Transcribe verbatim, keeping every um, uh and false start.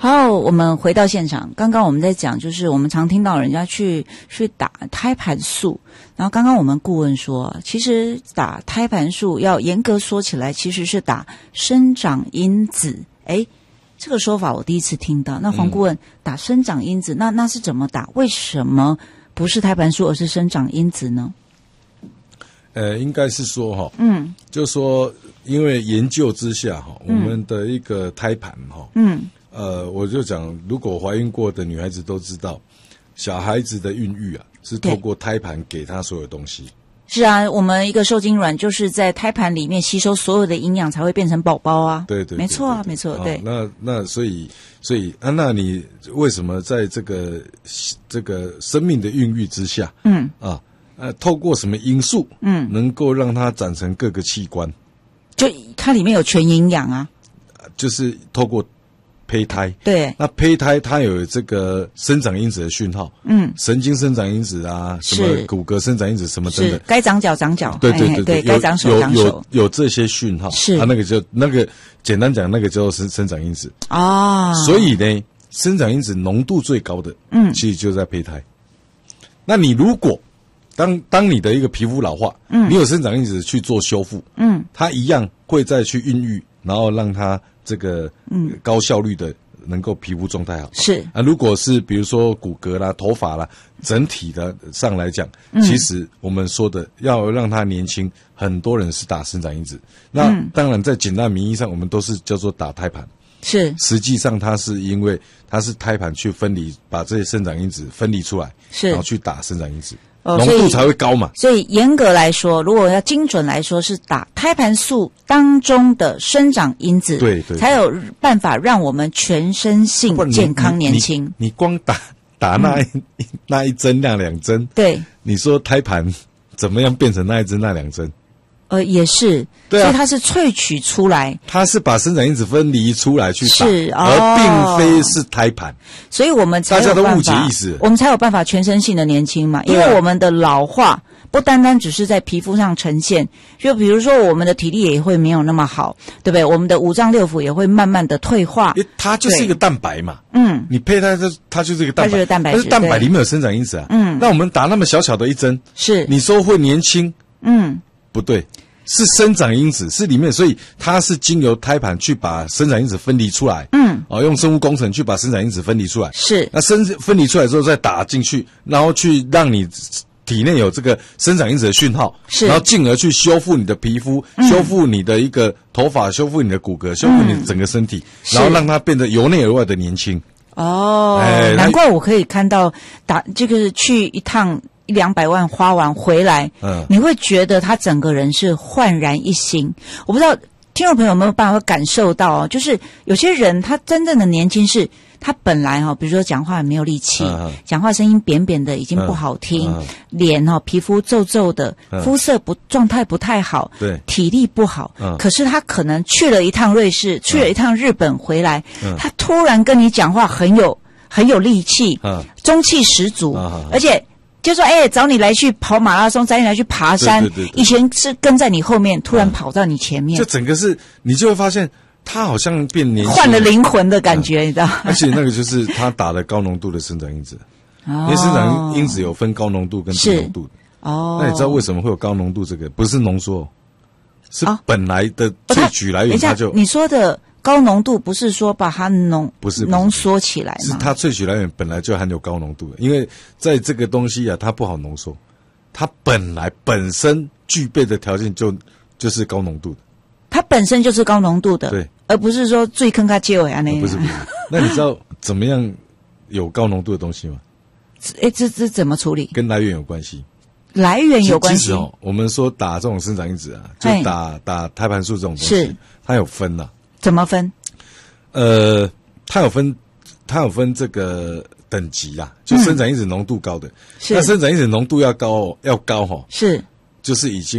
好，我们回到现场。刚刚我们在讲，就是我们常听到人家去去打胎盘素，然后刚刚我们顾问说，其实打胎盘素要严格说起来，其实是打生长因子。诶，这个说法我第一次听到。那黄顾问、嗯、打生长因子，那那是怎么打？为什么不是胎盘素，而是生长因子呢？ 呃，应该是说哈，嗯，就说因为研究之下哈，我们的一个胎盘哈，嗯。呃，我就讲，如果怀孕过的女孩子都知道，小孩子的孕育啊，是透过胎盘给她所有东西。 是啊，我们一个受精卵就是在胎盘里面吸收所有的营养，才会变成宝宝啊。 对 对, 对, 对， 没错啊，没错。对， 那那所以所以啊，那你为什么在这个这个生命的孕育之下，嗯啊呃，透过什么因素，嗯，能够让它长成各个器官？ 就它里面有全营养啊， 就是透过胚胎， 对， 那胚胎它有这个生长因子的讯号，嗯，神经生长因子啊，什么骨骼生长因子什么等等， 该长脚长脚， 对对对对， 该长手长手， 有有这些讯号， 是， 啊，那个就那个简单讲，那个叫做生生长因子啊， 所以呢，生长因子浓度最高的，嗯，其实就在胚胎。那你如果当当你的一个皮肤老化，嗯，你有生长因子去做修复，嗯，它一样会再去孕育，然后让它这个嗯高效率的能够皮肤状态好。 是啊，如果是比如说骨骼啦、头发啦，整体的上来讲，嗯，其实我们说的要让它年轻，很多人是打生长因子。那，嗯，当然在简单名义上，我们都是叫做打胎盘。 是， 实际上它是因为它是胎盘去分离，把这些生长因子分离出来， 是， 然后去打生长因子。浓度才会高嘛， 所以严格来说，如果要精准来说，是打胎盘素当中的生长因子， 对 对, 对， 才有办法让我们全身性健康年轻。 你, 你, 你光打打那一、嗯、那一针那两针， 对， 你说胎盘怎么样变成那一针那两针？ 呃，也是， 对啊， 所以它是萃取出来， 它是把生长因子分离出来去打， 是，哦， 而并非是胎盘， 所以我们才有办法， 大家都误解意思， 我们才有办法全身性的年轻嘛，因为我们的老化不单单只是在皮肤上呈现，就比如说我们的体力也会没有那么好，对不对？我们的五脏六腑也会慢慢的退化， 它就是一个蛋白嘛， 嗯， 你胚胎它它就是一个蛋白， 它就是蛋白质， 但是蛋白里面有生长因子啊，嗯，那我们打那么小小的一针， 是， 你说会年轻，嗯，不对。是生长因子是里面，所以它是经由胎盘去把生长因子分离出来，嗯，哦，用生物工程去把生长因子分离出来， 是， 那生分离出来之后再打进去，然后去让你体内有这个生长因子的讯号， 是， 然后进而去修复你的皮肤，嗯，修复你的一个头发，修复你的骨骼，修复你整个身体，嗯，然后让它变得由内而外的年轻。 哦，哎，难怪我可以看到打这个去一趟。一两百万花完回来，嗯，你会觉得他整个人是焕然一新。我不知道听众朋友有没有办法感受到哦，就是有些人他真正的年轻是他本来哈、哦，比如说讲话没有力气，嗯，讲话声音扁扁的，已经不好听，嗯，脸哈、哦、皮肤皱皱的，嗯，肤色不状态不太好， 对， 体力不好，嗯，可是他可能去了一趟瑞士，去了一趟日本回来，嗯，他突然跟你讲话很有很有力气，嗯，中气十足，嗯，而且。就说哎，找你来去跑马拉松，找你来去爬山。对对对对，以前是跟在你后面，突然跑到你前面， 就整个是你就会发现他好像变年轻， 换了灵魂的感觉，嗯，你知道？ 而且那个就是他打了高浓度的生长因子，哦，因为生长因子有分高浓度跟低浓度的。哦，那你知道为什么会有高浓度？这个不是浓缩，是本来的萃取来源，它就你说的。高浓度不是说把它浓不是浓缩起来吗？ 是它萃取来源本来就含有高浓度的，因为在这个东西啊，它不好浓缩，它本来本身具备的条件就就是高浓度的， 它本身就是高浓度的， 对， 而不是说最坑它结尾啊那样。 不是不是，那你知道怎么样有高浓度的东西吗？ 哎，这这怎么处理？ 跟来源有关系。 来源有关系。 其实哦，我们说打这种生长因子啊，就打打胎盘素这种东西，它有分啊。 怎么分？ 呃，它有分，它有分这个等级啦，就生长因子浓度高的，嗯，那生长因子浓度要高，要高哈， 是， 就是已经。